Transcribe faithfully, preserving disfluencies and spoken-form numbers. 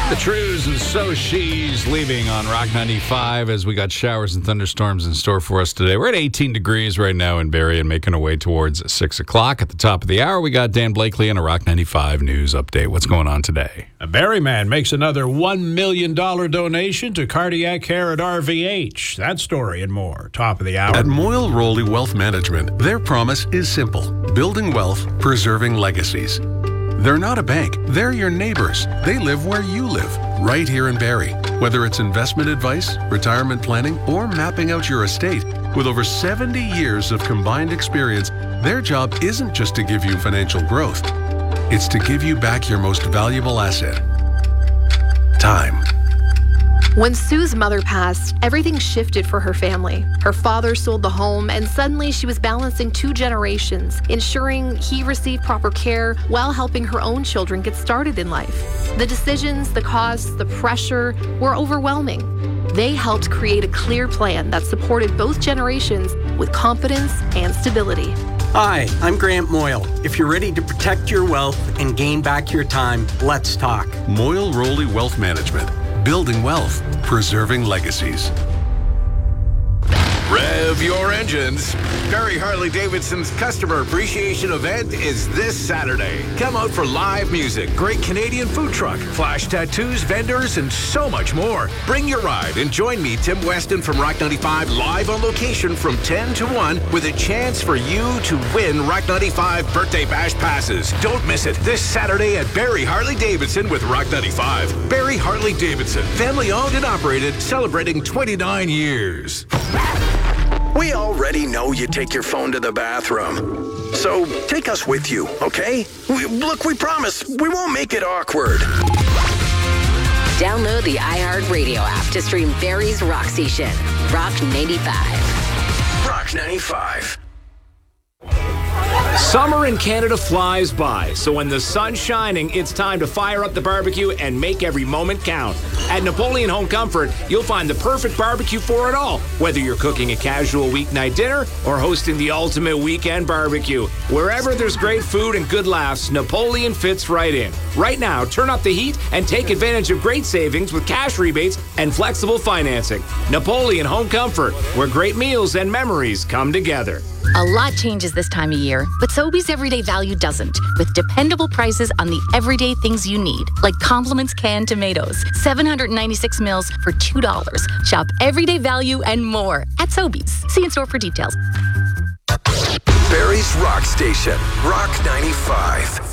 The Trues and So She's leaving on Rock ninety-five as we got showers and thunderstorms in store for us today. We're at eighteen degrees right now in Barrie and making our way towards six o'clock. At the top of the hour, we got Dan Blakely and a Rock ninety-five news update. What's going on today? A Barrie man makes another one million dollars donation to cardiac care at R V H. That story and more. Top of the hour. At Moyle Rowley Wealth Management, their promise is simple: building wealth, preserving legacies. They're not a bank. They're your neighbors. They live where you live, right here in Barrie. Whether it's investment advice, retirement planning, or mapping out your estate, with over seventy years of combined experience, their job isn't just to give you financial growth. It's to give you back your most valuable asset: time. When Sue's mother passed, everything shifted for her family. Her father sold the home, and suddenly she was balancing two generations, ensuring he received proper care while helping her own children get started in life. The decisions, the costs, the pressure were overwhelming. They helped create a clear plan that supported both generations with confidence and stability. Hi, I'm Grant Moyle. If you're ready to protect your wealth and gain back your time, let's talk. Moyle Rowley Wealth Management. Building wealth, preserving legacies. Rev your engines. Barrie Harley-Davidson's customer appreciation event is this Saturday. Come out for live music, great Canadian food truck, flash tattoos, vendors, and so much more. Bring your ride and join me, Tim Weston from Rock ninety-five, live on location from ten to one with a chance for you to win Rock ninety-five Birthday Bash passes. Don't miss it this Saturday at Barrie Harley-Davidson with Rock ninety-five. Barrie Harley-Davidson, family owned and operated, celebrating twenty-nine years. We already know you take your phone to the bathroom. So take us with you, okay? We, look, we promise we won't make it awkward. Download the iHeartRadio app to stream Barrie's Rock Station. Rock ninety-five. Rock ninety-five. Summer in Canada flies by, so when the sun's shining, it's time to fire up the barbecue and make every moment count. At Napoleon Home Comfort, you'll find the perfect barbecue for it all, whether you're cooking a casual weeknight dinner or hosting the ultimate weekend barbecue. Wherever there's great food and good laughs, Napoleon fits right in. Right now, turn up the heat and take advantage of great savings with cash rebates and flexible financing. Napoleon Home Comfort, where great meals and memories come together. A lot changes this time of year, but Sobeys Everyday Value doesn't, with dependable prices on the everyday things you need, like Compliments canned tomatoes, seven hundred ninety-six mils for two dollars. Shop Everyday Value and more at Sobeys. See in store for details. Barrie's Rock Station, Rock ninety-five.